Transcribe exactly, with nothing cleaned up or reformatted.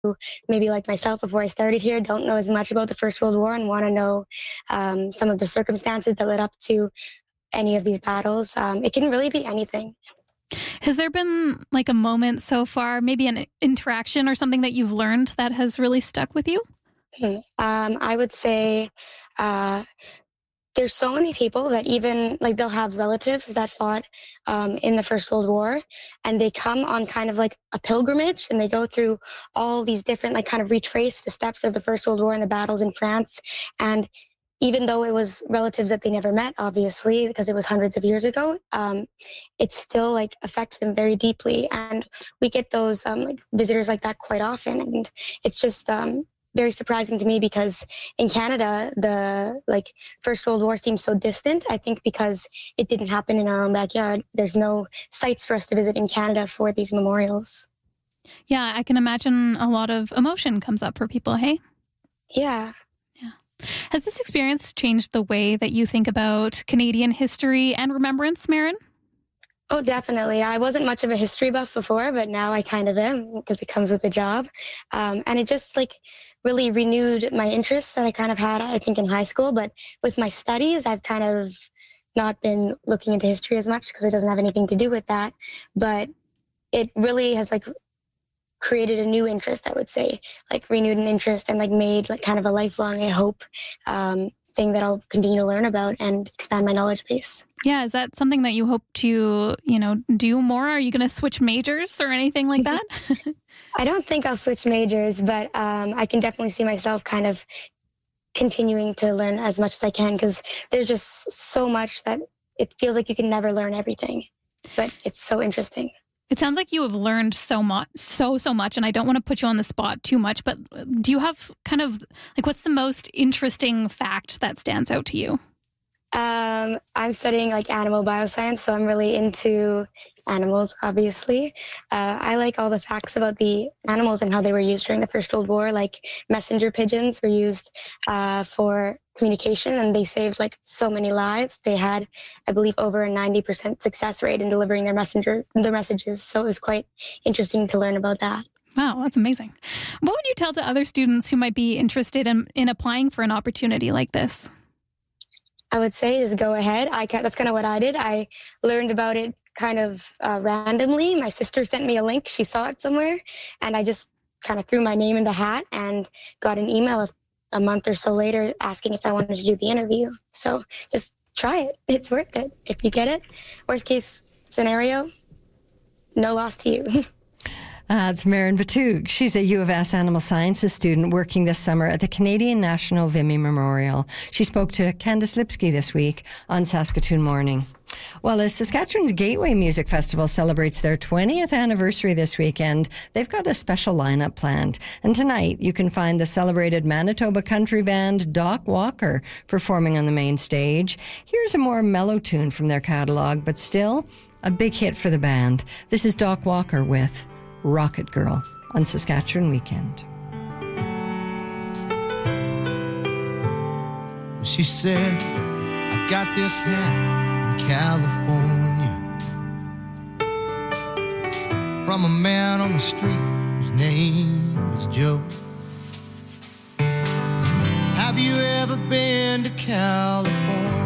maybe like myself before I started here, don't know as much about the First World War and want to know um, some of the circumstances that led up to any of these battles. Um, it can really be anything. Has there been like a moment so far, maybe an interaction or something that you've learned that has really stuck with you? Hmm. Um, I would say uh, there's so many people that even like they'll have relatives that fought um, in the First World War, and they come on kind of like a pilgrimage, and they go through all these different like kind of retrace the steps of the First World War and the battles in France. And even though it was relatives that they never met, obviously, because it was hundreds of years ago, um, it still like affects them very deeply. And we get those um, like visitors like that quite often, and it's just um, very surprising to me because in Canada, the like First World War seems so distant. I think because it didn't happen in our own backyard. There's no sites for us to visit in Canada for these memorials. Yeah, I can imagine a lot of emotion comes up for people, hey? Yeah. Has this experience changed the way that you think about Canadian history and remembrance, Marin? Oh, definitely. I wasn't much of a history buff before, but now I kind of am because it comes with the job. Um, and it just like really renewed my interest that I kind of had, I think, in high school. But with my studies, I've kind of not been looking into history as much because it doesn't have anything to do with that. But it really has like created a new interest, I would say, like renewed an interest and like made like kind of a lifelong, I hope, um, thing that I'll continue to learn about and expand my knowledge base. Yeah, is that something that you hope to, you know, do more? Are you going to switch majors or anything like that? I don't think I'll switch majors, but um, I can definitely see myself kind of continuing to learn as much as I can because there's just so much that it feels like you can never learn everything, but it's so interesting. It sounds like you have learned so much, so, so much, and I don't want to put you on the spot too much, but do you have kind of, like, what's the most interesting fact that stands out to you? Um, I'm studying, like, animal bioscience, so I'm really into animals, obviously. Uh, I like all the facts about the animals and how they were used during the First World War, like messenger pigeons were used uh, for communication, and they saved like so many lives. They had, I believe, over a ninety percent success rate in delivering their messenger their messages. So it was quite interesting to learn about that. Wow, that's amazing. What would you tell to other students who might be interested in, in applying for an opportunity like this? I would say just go ahead. I that's kind of what I did. I learned about it kind of uh, randomly. My sister sent me a link. She saw it somewhere, and I just kind of threw my name in the hat and got an email a month or so later asking if I wanted to do the interview. So just try it. It's worth it. If you get it, worst case scenario, no loss to you. Uh, it's Marin Batoug. She's a U of S animal sciences student working this summer at the Canadian National Vimy Memorial. She spoke to Candice Lipsky this week on Saskatoon Morning. Well, as Saskatchewan's Gateway Music Festival celebrates their twentieth anniversary this weekend, they've got a special lineup planned. And tonight, you can find the celebrated Manitoba country band Doc Walker performing on the main stage. Here's a more mellow tune from their catalog, but still a big hit for the band. This is Doc Walker with Rocket Girl on Saskatchewan Weekend. She said, I got this hat in California from a man on the street whose name is Joe. Have you ever been to California?